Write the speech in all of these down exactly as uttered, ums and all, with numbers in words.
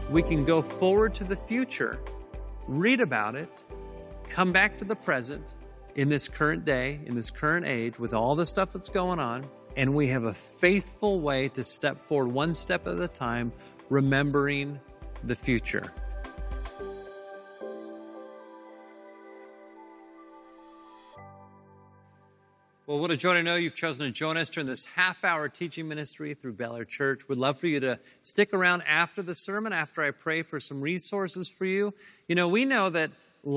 we can go forward to the future, read about it, come back to the present in this current day, in this current age, with all the stuff that's going on, and we have a faithful way to step forward one step at a time, remembering the future. Well, what a joy to know you've chosen to join us during this half-hour teaching ministry through Bel Air Church. We'd love for you to stick around after the sermon, after I pray for some resources for you. You know, we know that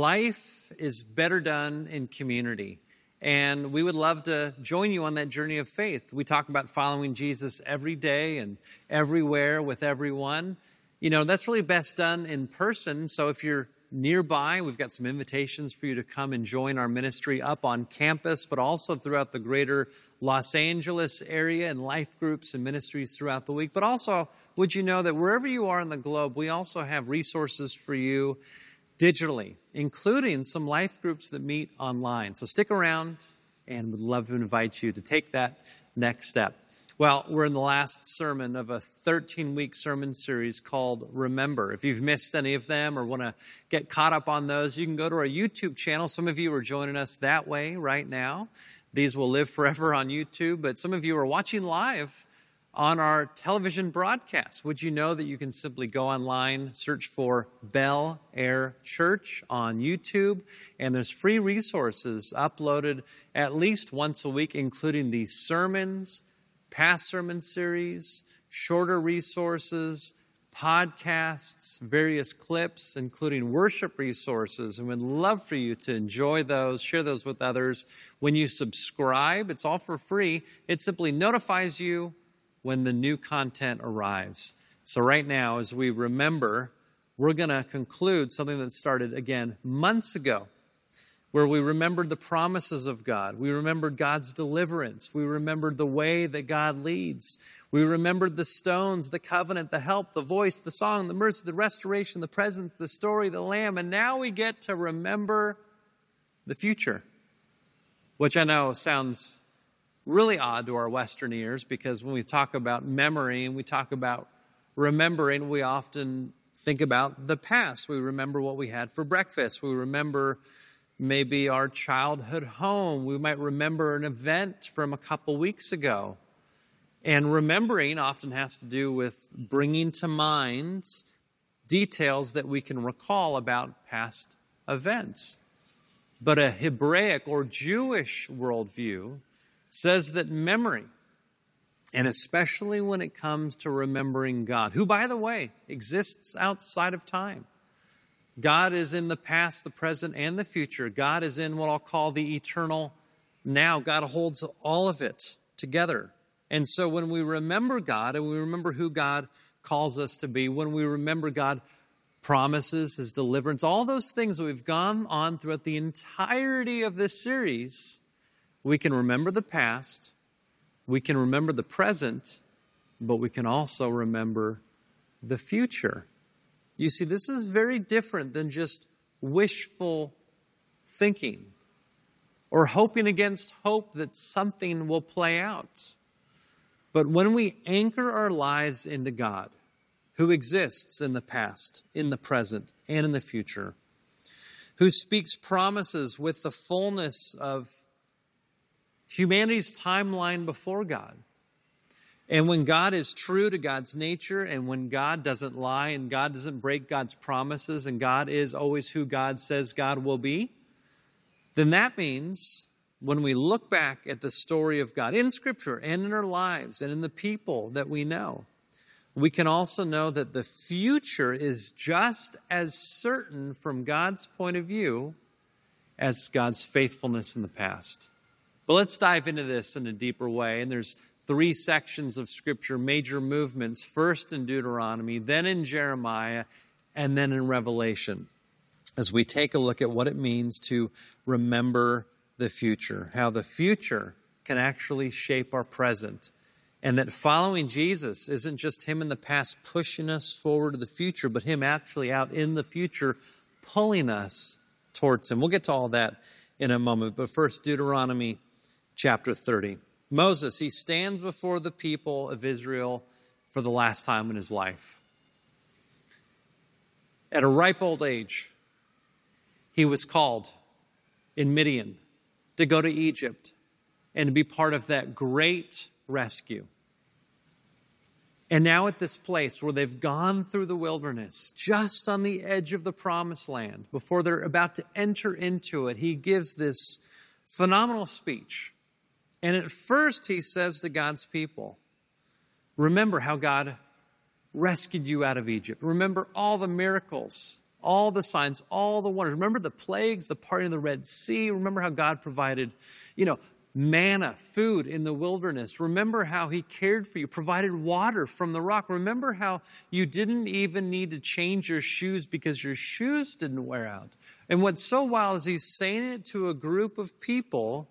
life is better done in community, and we would love to join you on that journey of faith. We talk about following Jesus every day and everywhere with everyone. You know, that's really best done in person, so if you're nearby, we've got some invitations for you to come and join our ministry up on campus, but also throughout the greater Los Angeles area and life groups and ministries throughout the week. But also, would you know that wherever you are in the globe, we also have resources for you digitally, including some life groups that meet online. So stick around, and we'd love to invite you to take that next step. Well, we're in the last sermon of a thirteen-week sermon series called Remember. If you've missed any of them or want to get caught up on those, you can go to our YouTube channel. Some of you are joining us that way right now. These will live forever on YouTube, but some of you are watching live on our television broadcast. Would you know that you can simply go online, search for Bel Air Church on YouTube, and there's free resources uploaded at least once a week, including these sermons, past sermon series, shorter resources, podcasts, various clips, including worship resources. And we'd love for you to enjoy those, share those with others. When you subscribe, it's all for free. It simply notifies you when the new content arrives. So right now, as we remember, we're going to conclude something that started, again, months ago, where we remembered the promises of God. We remembered God's deliverance. We remembered the way that God leads. We remembered the stones, the covenant, the help, the voice, the song, the mercy, the restoration, the presence, the story, the Lamb. And now we get to remember the future, which I know sounds really odd to our Western ears, because when we talk about memory and we talk about remembering, we often think about the past. We remember what we had for breakfast. We remember maybe our childhood home. We might remember an event from a couple weeks ago. And remembering often has to do with bringing to mind details that we can recall about past events. But a Hebraic or Jewish worldview says that memory, and especially when it comes to remembering God, who, by the way, exists outside of time. God is in the past, the present, and the future. God is in what I'll call the eternal now. God holds all of it together. And so when we remember God, and we remember who God calls us to be, when we remember God promises, His deliverance, all those things that we've gone on throughout the entirety of this series, we can remember the past, we can remember the present, but we can also remember the future. You see, this is very different than just wishful thinking or hoping against hope that something will play out. But when we anchor our lives into God, who exists in the past, in the present, and in the future, who speaks promises with the fullness of humanity's timeline before God, and when God is true to God's nature, and when God doesn't lie, and God doesn't break God's promises, and God is always who God says God will be, then that means when we look back at the story of God in Scripture and in our lives and in the people that we know, we can also know that the future is just as certain from God's point of view as God's faithfulness in the past. But let's dive into this in a deeper way. And there's three sections of Scripture, major movements, first in Deuteronomy, then in Jeremiah, and then in Revelation, as we take a look at what it means to remember the future, how the future can actually shape our present, and that following Jesus isn't just Him in the past pushing us forward to the future, but Him actually out in the future pulling us towards Him. We'll get to all that in a moment, but first, Deuteronomy chapter thirty. Moses, he stands before the people of Israel for the last time in his life. At a ripe old age, he was called in Midian to go to Egypt and to be part of that great rescue. And now at this place where they've gone through the wilderness, just on the edge of the promised land, before they're about to enter into it, he gives this phenomenal speech. And at first he says to God's people, remember how God rescued you out of Egypt. Remember all the miracles, all the signs, all the wonders. Remember the plagues, the parting of the Red Sea. Remember how God provided, you know, manna, food in the wilderness. Remember how he cared for you, provided water from the rock. Remember how you didn't even need to change your shoes because your shoes didn't wear out. And what's so wild is he's saying it to a group of people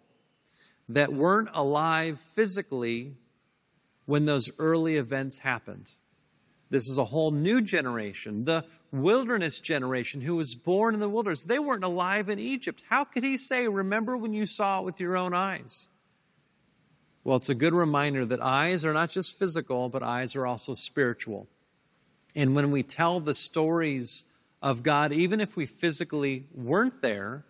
that weren't alive physically when those early events happened. This is a whole new generation, the wilderness generation who was born in the wilderness. They weren't alive in Egypt. How could he say, remember when you saw it with your own eyes? Well, it's a good reminder that eyes are not just physical, but eyes are also spiritual. And when we tell the stories of God, even if we physically weren't there,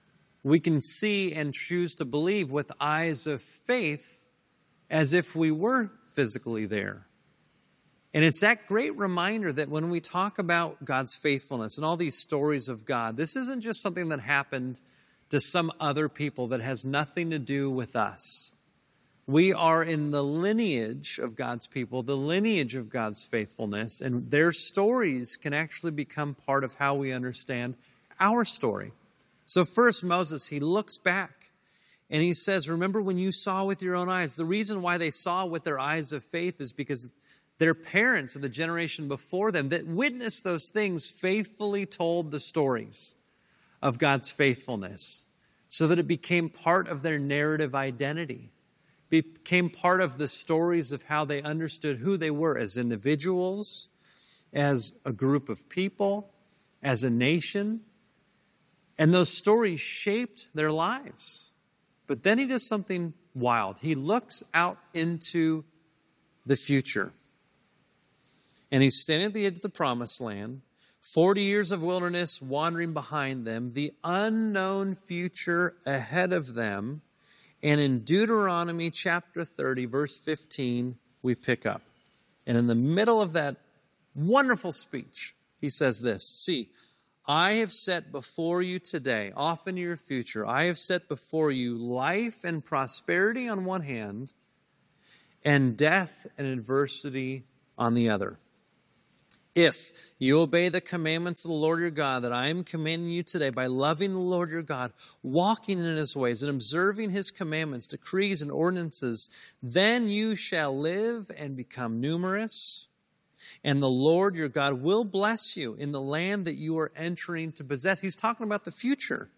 we can see and choose to believe with eyes of faith as if we were physically there. And it's that great reminder that when we talk about God's faithfulness and all these stories of God, this isn't just something that happened to some other people that has nothing to do with us. We are in the lineage of God's people, the lineage of God's faithfulness, and their stories can actually become part of how we understand our story. So first, Moses, he looks back and he says, remember when you saw with your own eyes. The reason why they saw with their eyes of faith is because their parents of the generation before them that witnessed those things faithfully told the stories of God's faithfulness so that it became part of their narrative identity, became part of the stories of how they understood who they were as individuals, as a group of people, as a nation. And those stories shaped their lives. But then he does something wild. He looks out into the future. And he's standing at the edge of the promised land, forty years of wilderness wandering behind them, the unknown future ahead of them. And in Deuteronomy chapter thirty, verse fifteen, we pick up. And in the middle of that wonderful speech, he says this, see, I have set before you today, off into your future, I have set before you life and prosperity on one hand, and death and adversity on the other. If you obey the commandments of the Lord your God that I am commanding you today by loving the Lord your God, walking in his ways and observing his commandments, decrees and ordinances, then you shall live and become numerous. And the Lord your God will bless you in the land that you are entering to possess. He's talking about the future.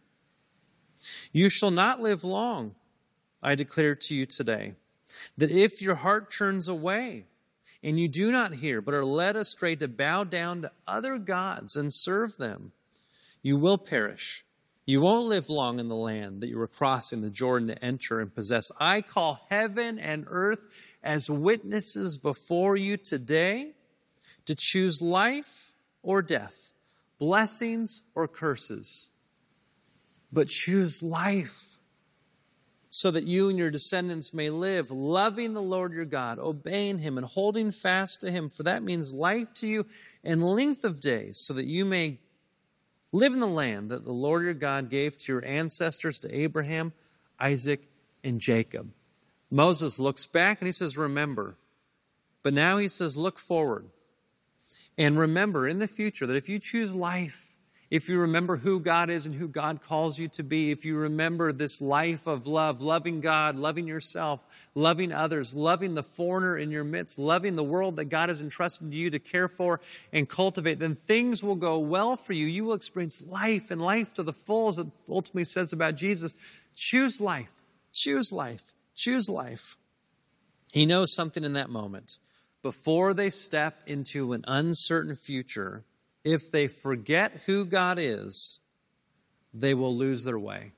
You shall not live long, I declare to you today, that if your heart turns away, and you do not hear, but are led astray to bow down to other gods and serve them, you will perish. You won't live long in the land that you are crossing the Jordan to enter and possess. I call heaven and earth as witnesses before you today to choose life or death, blessings or curses. But choose life, so that you and your descendants may live, loving the Lord your God, obeying him and holding fast to him. For that means life to you and length of days, so that you may live in the land that the Lord your God gave to your ancestors, to Abraham, Isaac, and Jacob. Moses looks back and he says, remember. But now he says, look forward. And remember in the future that if you choose life, if you remember who God is and who God calls you to be, if you remember this life of love, loving God, loving yourself, loving others, loving the foreigner in your midst, loving the world that God has entrusted you to care for and cultivate, then things will go well for you. You will experience life and life to the full, as it ultimately says about Jesus. Choose life, choose life, choose life. He knows something in that moment. Before they step into an uncertain future, if they forget who God is, they will lose their way.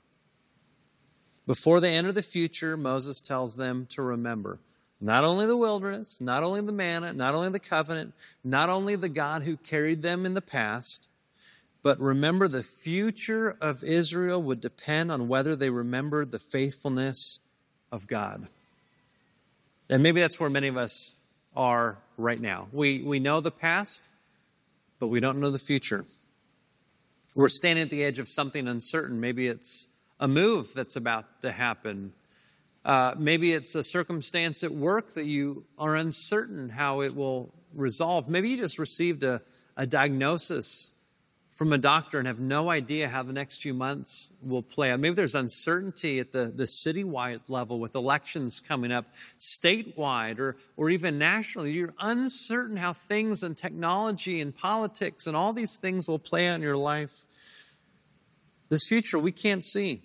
Before they enter the future, Moses tells them to remember not only the wilderness, not only the manna, not only the covenant, not only the God who carried them in the past, But remember, the future of Israel would depend on whether they remembered the faithfulness of God. And maybe that's where many of us are right now. We, we know the past, but we don't know the future. We're standing at the edge of something uncertain. Maybe it's a move that's about to happen. Uh, maybe it's a circumstance at work that you are uncertain how it will resolve. Maybe you just received a, a diagnosis from a doctor and have no idea how the next few months will play out. Maybe there's uncertainty at the, the citywide level with elections coming up, statewide or, or even nationally. You're uncertain how things and technology and politics and all these things will play out in your life. This future we can't see.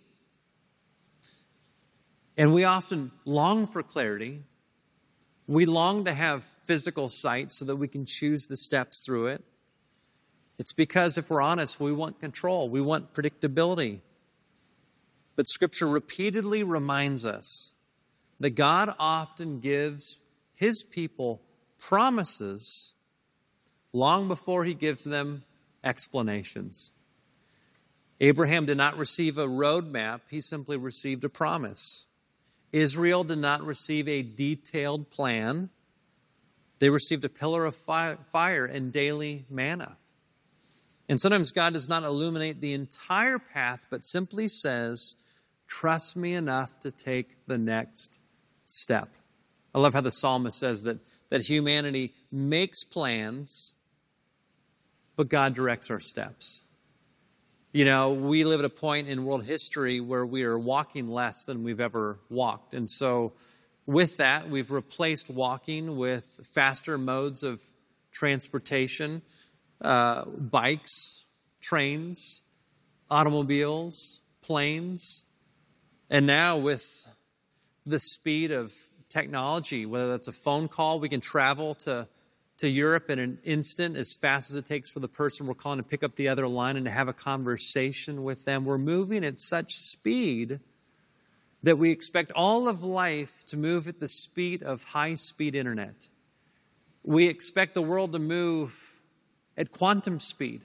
And we often long for clarity. We long to have physical sight so that we can choose the steps through it. It's because, if we're honest, we want control. We want predictability. But Scripture repeatedly reminds us that God often gives His people promises long before He gives them explanations. Abraham did not receive a roadmap. He simply received a promise. Israel did not receive a detailed plan. They received a pillar of fire and daily manna. And sometimes God does not illuminate the entire path, but simply says, trust me enough to take the next step. I love how the psalmist says that, that humanity makes plans, but God directs our steps. You know, we live at a point in world history where we are walking less than we've ever walked. And so with that, we've replaced walking with faster modes of transportation. Uh, bikes, trains, automobiles, planes. And now with the speed of technology, whether that's a phone call, we can travel to, to Europe in an instant as fast as it takes for the person we're calling to pick up the other line and to have a conversation with them. We're moving at such speed that we expect all of life to move at the speed of high-speed internet. We expect the world to move at quantum speed.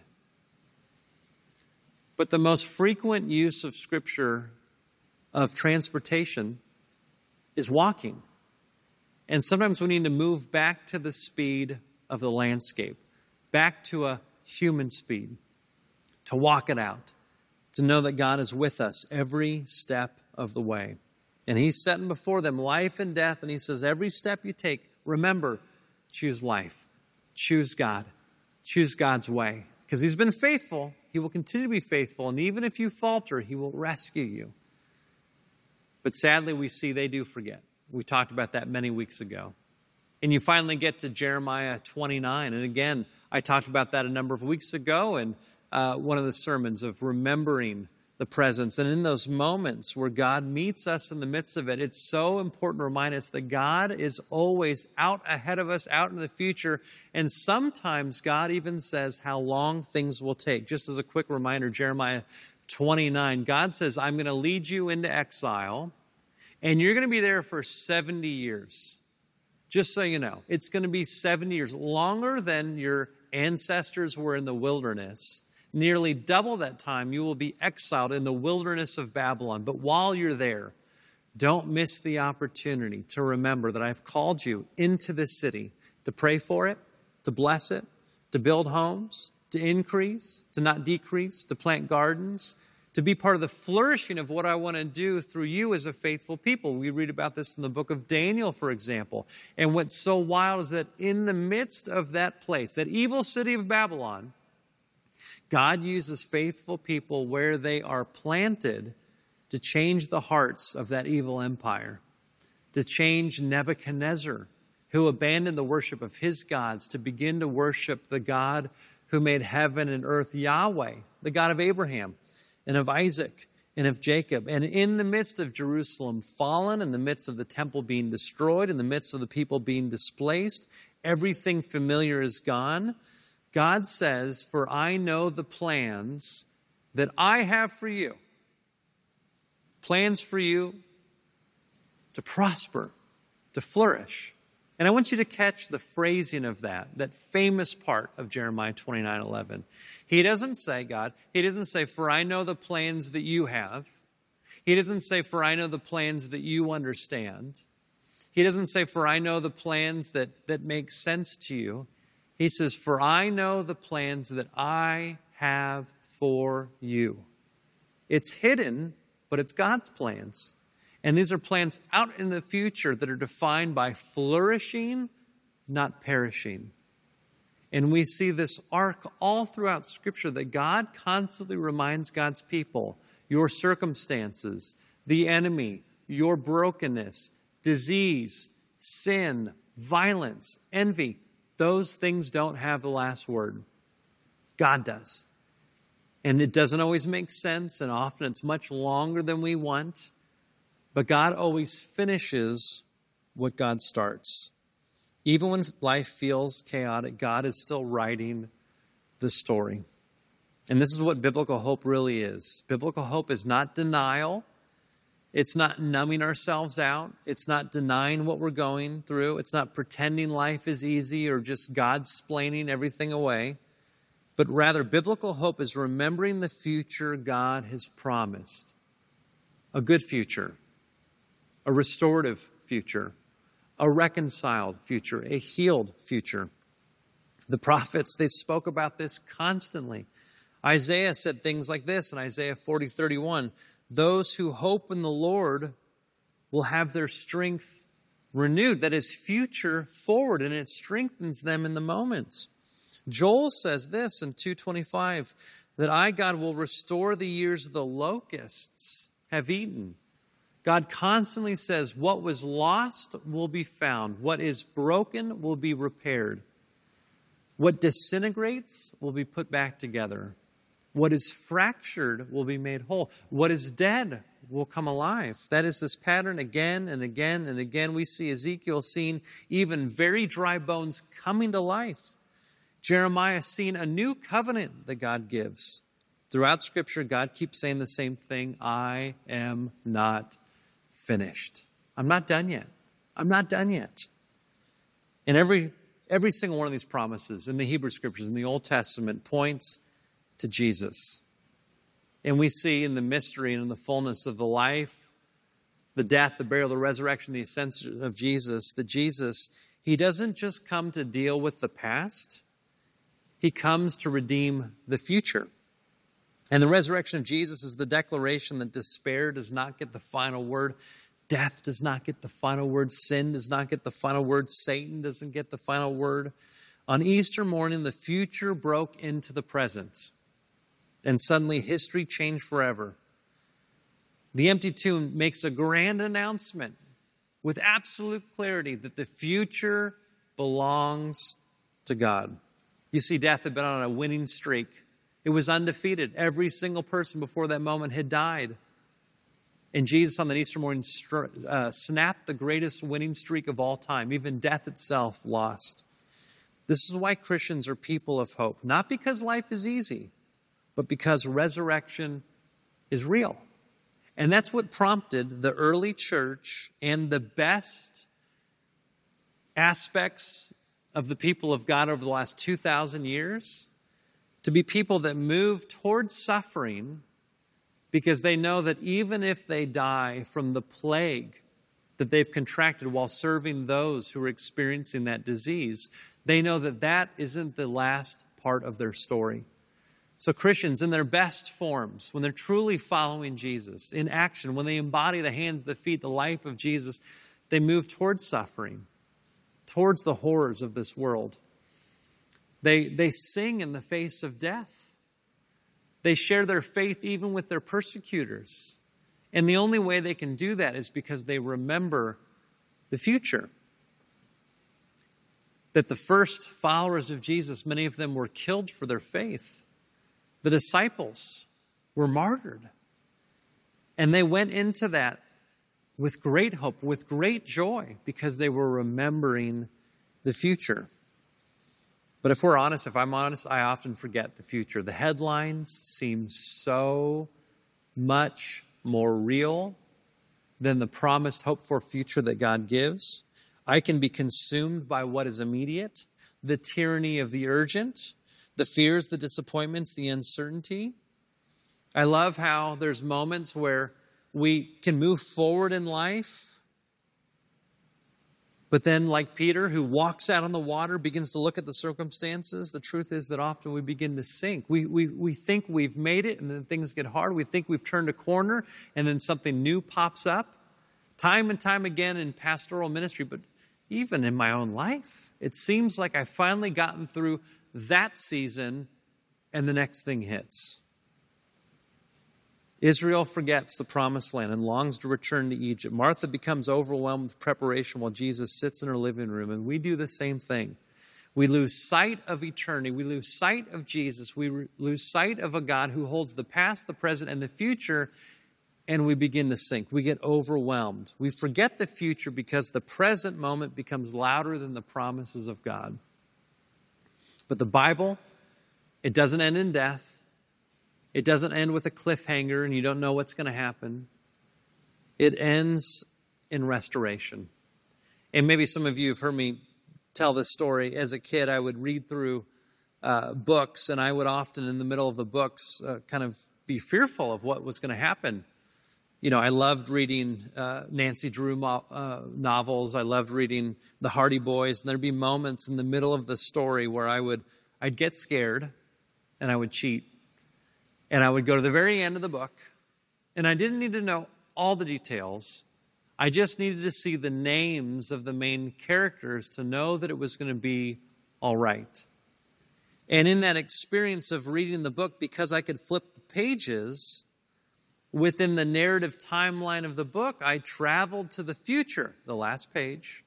But the most frequent use of Scripture of transportation is walking. And sometimes we need to move back to the speed of the landscape, back to a human speed, to walk it out, to know that God is with us every step of the way. And He's setting before them life and death, and He says, every step you take, remember, choose life, choose God. Choose God's way. Because He's been faithful. He will continue to be faithful. And even if you falter, He will rescue you. But sadly, we see they do forget. We talked about that many weeks ago. And you finally get to Jeremiah twenty-nine. And again, I talked about that a number of weeks ago in uh, one of the sermons of remembering the presence. And in those moments where God meets us in the midst of it, it's so important to remind us that God is always out ahead of us, out in the future. And sometimes God even says how long things will take. Just as a quick reminder, Jeremiah twenty-nine, God says, I'm going to lead you into exile, and you're going to be there for seventy years. Just so you know, it's going to be seventy years, longer than your ancestors were in the wilderness. Nearly double that time, you will be exiled in the wilderness of Babylon. But while you're there, don't miss the opportunity to remember that I've called you into this city to pray for it, to bless it, to build homes, to increase, to not decrease, to plant gardens, to be part of the flourishing of what I want to do through you as a faithful people. We read about this in the book of Daniel, for example. And what's so wild is that in the midst of that place, that evil city of Babylon, God uses faithful people where they are planted to change the hearts of that evil empire, to change Nebuchadnezzar, who abandoned the worship of his gods to begin to worship the God who made heaven and earth, Yahweh, the God of Abraham and of Isaac and of Jacob. And in the midst of Jerusalem fallen, in the midst of the temple being destroyed, in the midst of the people being displaced, everything familiar is gone. God says, for I know the plans that I have for you. Plans for you to prosper, to flourish, And I want you to catch the phrasing of that, that famous part of Jeremiah twenty-nine eleven. He doesn't say, God, he doesn't say, for I know the plans that you have. He doesn't say, for I know the plans that you understand. He doesn't say, for I know the plans that, that make sense to you. He says, for I know the plans that I have for you. It's hidden, but it's God's plans. And these are plans out in the future that are defined by flourishing, not perishing. And we see this arc all throughout Scripture that God constantly reminds God's people, your circumstances, the enemy, your brokenness, disease, sin, violence, envy, those things don't have the last word. God does. And it doesn't always make sense, and often it's much longer than we want. But God always finishes what God starts. Even when life feels chaotic, God is still writing the story. And this is what biblical hope really is. Biblical hope is not denial. It's not numbing ourselves out. It's not denying what we're going through. It's not pretending life is easy or just God-splaining everything away. But rather, biblical hope is remembering the future God has promised. A good future. A restorative future, a reconciled future, a healed future. The prophets, they spoke about this constantly. Isaiah said things like this in Isaiah forty thirty-one. Those who hope in the Lord will have their strength renewed. That is future forward, and it strengthens them in the moment. Joel says this in two twenty-five, that I, God, will restore the years the locusts have eaten. God constantly says what was lost will be found. What is broken will be repaired. What disintegrates will be put back together. What is fractured will be made whole. What is dead will come alive. That is this pattern again and again and again. We see Ezekiel seeing even very dry bones coming to life. Jeremiah seeing a new covenant that God gives. Throughout Scripture, God keeps saying the same thing. I am not finished. I'm not done yet. I'm not done yet. And every, every single one of these promises in the Hebrew Scriptures, in the Old Testament, points to Jesus. And we see in the mystery and in the fullness of the life, the death, the burial, the resurrection, the ascension of Jesus, that Jesus, he doesn't just come to deal with the past. He comes to redeem the future. And the resurrection of Jesus is the declaration that despair does not get the final word. Death does not get the final word. Sin does not get the final word. Satan doesn't get the final word. On Easter morning, the future broke into the present. And suddenly history changed forever. The empty tomb makes a grand announcement with absolute clarity that the future belongs to God. You see, death had been on a winning streak. It was undefeated. Every single person before that moment had died. And Jesus on that Easter morning uh, snapped the greatest winning streak of all time. Even death itself lost. This is why Christians are people of hope. Not because life is easy, but because resurrection is real. And that's what prompted the early church and the best aspects of the people of God over the last two thousand years to be people that move towards suffering because they know that even if they die from the plague that they've contracted while serving those who are experiencing that disease, they know that that isn't the last part of their story. So Christians, in their best forms, when they're truly following Jesus in action, when they embody the hands, the feet, the life of Jesus, they move towards suffering, towards the horrors of this world. They, they sing in the face of death. They share their faith even with their persecutors. And the only way they can do that is because they remember the future. That the first followers of Jesus, many of them were killed for their faith. The disciples were martyred. And they went into that with great hope, with great joy, because they were remembering the future. But if we're honest, if I'm honest, I often forget the future. The headlines seem so much more real than the promised, hoped-for future that God gives. I can be consumed by what is immediate, the tyranny of the urgent, the fears, the disappointments, the uncertainty. I love how there's moments where we can move forward in life, but then, like Peter, who walks out on the water, begins to look at the circumstances, the truth is that often we begin to sink. We, we, we think we've made it, and then things get hard. We think we've turned a corner, and then something new pops up. Time and time again in pastoral ministry, but even in my own life, it seems like I've finally gotten through that season, and the next thing hits. Israel forgets the promised land and longs to return to Egypt. Martha becomes overwhelmed with preparation while Jesus sits in her living room. And we do the same thing. We lose sight of eternity. We lose sight of Jesus. We re- lose sight of a God who holds the past, the present, and the future. And we begin to sink. We get overwhelmed. We forget the future because the present moment becomes louder than the promises of God. But the Bible, it doesn't end in death. It doesn't end with a cliffhanger and you don't know what's going to happen. It ends in restoration. And maybe some of you have heard me tell this story. As a kid, I would read through uh, books, and I would often, in the middle of the books, uh, kind of be fearful of what was going to happen. You know, I loved reading uh, Nancy Drew mo- uh, novels. I loved reading the Hardy Boys. And there'd be moments in the middle of the story where I would, I'd get scared and I would cheat. And I would go to the very end of the book, and I didn't need to know all the details. I just needed to see the names of the main characters to know that it was going to be all right. And in that experience of reading the book, because I could flip the pages within the narrative timeline of the book, I traveled to the future, the last page,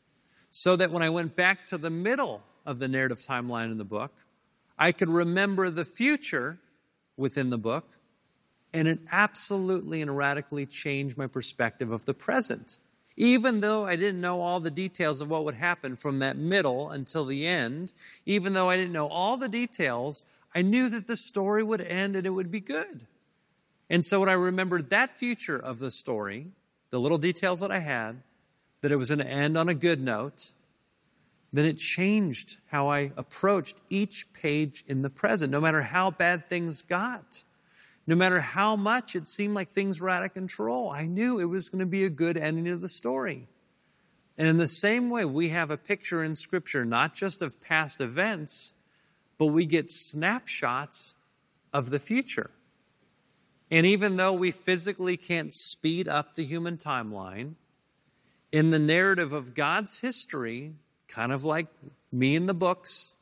so that when I went back to the middle of the narrative timeline in the book, I could remember the future within the book, and it absolutely and radically changed my perspective of the present. Even though I didn't know all the details of what would happen from that middle until the end, even though I didn't know all the details, I knew that the story would end and it would be good. And so when I remembered that future of the story, the little details that I had, that it was going to end on a good note, then it changed how I approached each page in the present, no matter how bad things got. No matter how much it seemed like things were out of control, I knew it was going to be a good ending of the story. And in the same way, we have a picture in Scripture, not just of past events, but we get snapshots of the future. And even though we physically can't speed up the human timeline, in the narrative of God's history, kind of like me in the books,